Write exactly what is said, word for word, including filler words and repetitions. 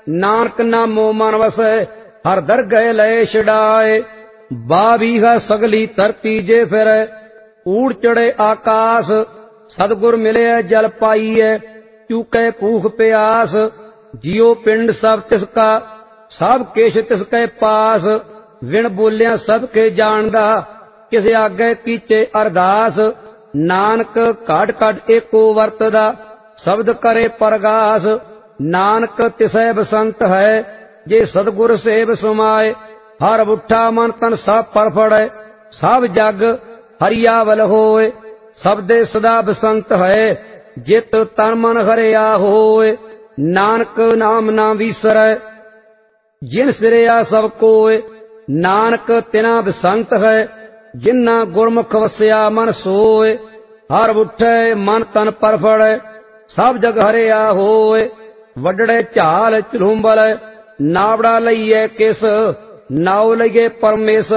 नानक नामो मन वसै हर दरगह लय छड़ाए। बाबीहा सगली धरती जे फिर ऊड़ चढ़े आकाश, सतगुर मिले जल पाईए चूके भूख प्यास। जियो पिंड सब तिसका सब किश तिसके पास, विण बोलिया सब के जानदा किस आगे कीचे अरदास। नानक घट घट एको वरतदा शब्द करे परगास। नानक तिसै बसंत है जे सतगुर सेव समाए। हर बुठा मन तन सब परफड़े सब जग हरियावल होए। सबदे सदा बसंत है जित तन मन हरिया होए। नानक नाम ना विसरै जिन सिरया सब कोय। नानक तिना बसंत है जिन्ना गुरमुख वसया मन सोए। हर उठे मन तन परफड़े सब जग हरिया होए। वडड़े झाल झलुंबल नावड़ा लईए किस नाव लईए परमेश्वर।